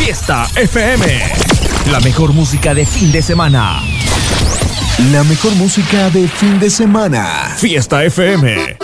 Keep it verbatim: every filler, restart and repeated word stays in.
Fiesta F M. La mejor música de fin de semana. La mejor música de fin de semana. Fiesta F M.